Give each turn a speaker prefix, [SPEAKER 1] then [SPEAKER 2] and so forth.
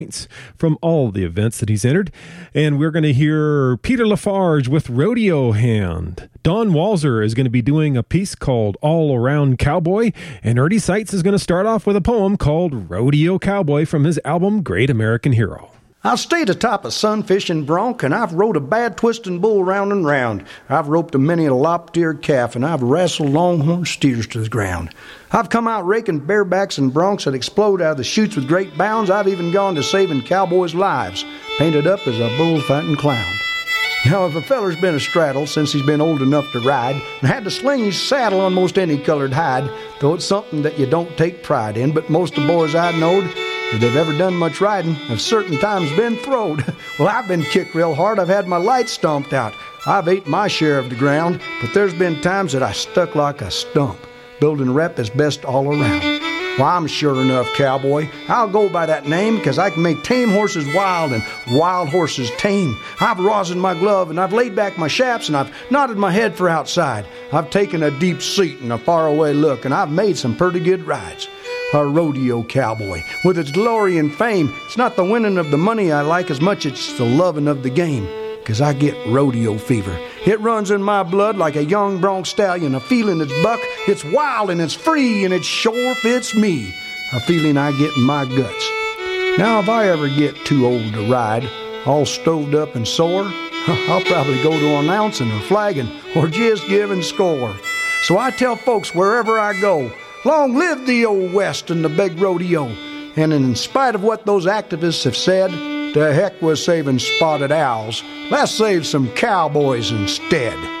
[SPEAKER 1] from all the events that he's entered. And we're going to hear Peter Lafarge with Rodeo Hand. Don Walser is going to be doing a piece called All Around Cowboy. And Ernie Seitz is going to start off with a poem called Rodeo Cowboy from his album Great American Hero.
[SPEAKER 2] I stayed atop a sun-fishing bronc, and I've rode a bad twisting bull round and round. I've roped a many a lop-eared calf, and I've wrestled longhorn steers to the ground. I've come out raking barebacks and broncs that explode out of the chutes with great bounds. I've even gone to saving cowboys' lives, painted up as a bullfighting clown. Now, if a feller's been astraddle since he's been old enough to ride, and had to sling his saddle on most any colored hide, though it's something that you don't take pride in, but most of the boys I knowed, if they've ever done much riding, have certain times been throwed. Well, I've been kicked real hard. I've had my lights stomped out. I've ate my share of the ground, but there's been times that I stuck like a stump, building a rep as best all around. Well, I'm sure enough cowboy. I'll go by that name because I can make tame horses wild and wild horses tame. I've rosined my glove and I've laid back my shafts and I've nodded my head for outside. I've taken a deep seat and a faraway look, and I've made some pretty good rides. A rodeo cowboy, with its glory and fame, it's not the winning of the money I like as much as it's the loving of the game, 'cause I get rodeo fever. It runs in my blood like a young bronc stallion, a feeling that's buck, it's wild and it's free and it sure fits me, a feeling I get in my guts. Now if I ever get too old to ride, all stoved up and sore, I'll probably go to announcing or flagging or just giving score. So I tell folks wherever I go, long live the old West and the big rodeo. And in spite of what those activists have said, to heck with saving spotted owls. Let's save some cowboys instead.